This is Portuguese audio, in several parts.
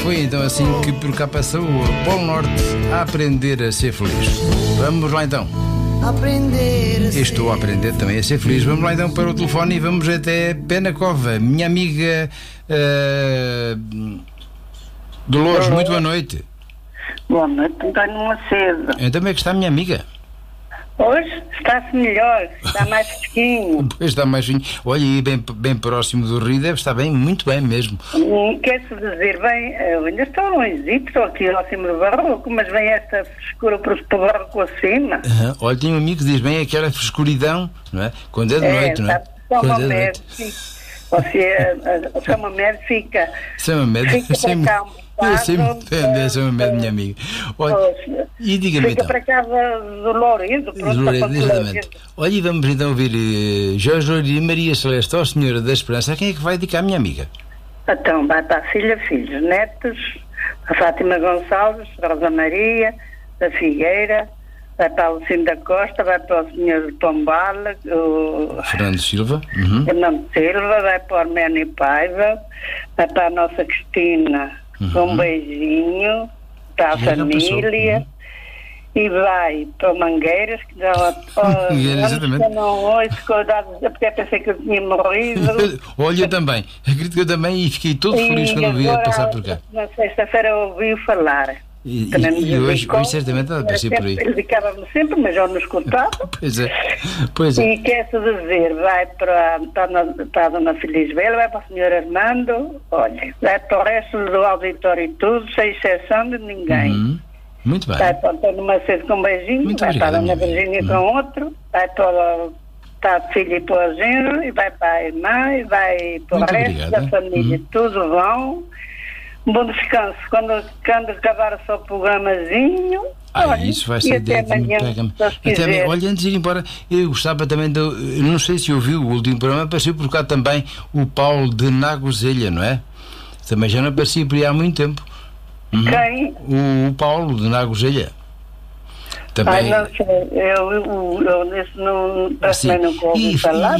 foi então assim que por cá passou o Polo Norte a aprender a ser feliz. Vamos lá então. Estou a aprender também a ser feliz. Vamos lá então para o telefone e vamos até Penacova. Minha amiga Dolores, muito boa noite. Boa noite, António Macedo. Então como é que está a minha amiga? Hoje está-se melhor, está mais fresquinho. Pois está mais fresquinho. Olha, e bem próximo do Rio, deve estar bem, muito bem mesmo. Quer-se dizer, bem, eu ainda estou longe, estou aqui ao cima do barroco, mas vem esta frescura para o barroco acima. Olha, tem um amigo que diz bem aquela frescuridão, não é? Quando é de noite, não é? São Mamed, São Mamed fica. São Mamed, São Mamed, minha amiga. Olha, e diga-me fica então. para casa do Lourenço, Exatamente. Olha, e vamos então ouvir Jorge e Maria Celeste, ó Senhora da Esperança. A quem é que vai dedicar a minha amiga? Então, vai para a filha, filhos, netos, a Fátima Gonçalves, Rosa Maria, da Figueira, vai para o Lucindo da Costa, vai para o Senhor Pombala, o Fernando Silva. Fernando Silva, vai para o Arménio Paiva, vai para a nossa Cristina, com um beijinho, para a família. E vai para o Mangueiras, que já não ouço, porque pensei que eu tinha morrido. Olha, eu também. Acredito que eu também e fiquei todo feliz quando vi a passar por cá. Na sexta-feira ouvi falar. E hoje certamente ela apareceu por aí. Ele dedicava-me sempre, mas eu não escutava. Pois é. E quer-se dizer, vai para a Dona Feliz Bela, vai para o Sr. Armando, olha, vai para o resto do auditório e tudo, sem exceção de ninguém. Muito bem. Vai para o Antônio Macedo com um beijinho, muito vai obrigado, para a Dona Virgínia com outro, vai para a filha e para o genro, e vai para a irmã, e vai para o resto da família, tudo vão. Um bom descanso. Quando acabar o seu programazinho. Olha, isso vai ser até amanhã. Olha, antes de ir embora, eu gostava também de. Não sei se ouviu o último programa, apareceu por cá também o Paulo de Nagozelha, não é? Também já não aparecia por aí há muito tempo. Quem? O Paulo de Nagozelha. Também. Não sei, eu nesse não ouvi falar.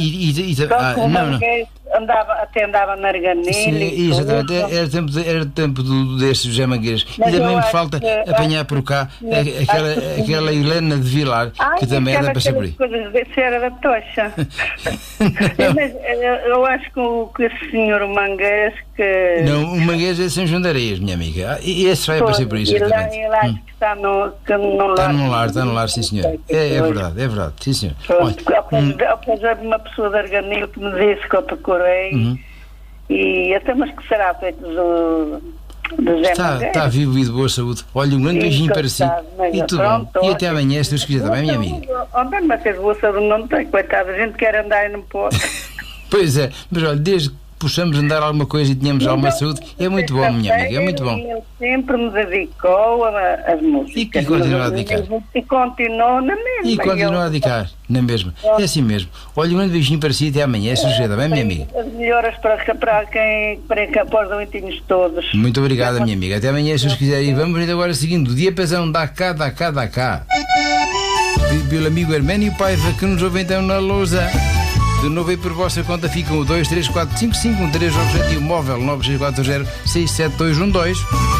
Andava na Arganil. Sim, exatamente. Era tempo desse José Mangueiras. E também me falta apanhar por cá aquela Helena de Vilar, que também era para ser por aí. Coisas desse era da tocha. Mas eu acho que esse senhor Mangueiras que... Não, o Mangueiras é São João de Areias, minha amiga. E esse vai aparecer por aí, certamente. Ele acho que está no lar. Está no lar, sim senhor. É verdade, sim senhor. Depois houve uma pessoa de Arganil que me disse que eu procurei e até mas que será feito do Zé Mangueiras. Está vivo e de boa saúde. Olha, um grande beijinho para si. E tudo bom. E até amanhã, se Deus quiser, também, minha amiga. Ontem, mas ter boa saúde não tem, coitado, a gente quer andar e não pode. Pois é, mas olha, desde que possamos andar alguma coisa e tenhamos alguma saúde, é muito bom, minha amiga, é muito bom. Ele sempre me dedicou às músicas. E continua a dedicar. E continua na mesma. E continua a dedicar, na mesma. É assim mesmo. Olha, um grande beijinho para si e até amanhã, se suceda, bem, minha amiga? As melhoras para quem pôs doentinhos todos. Muito obrigada, minha amiga. Até amanhã, se os quiserem. Vamos ver agora seguindo. O Diapasão dá cá. Pelo amigo Arménio Paiva, que nos ouve então na lousa. De novo aí por vossa conta ficam o 2345513 objetivo móvel 9640 67212.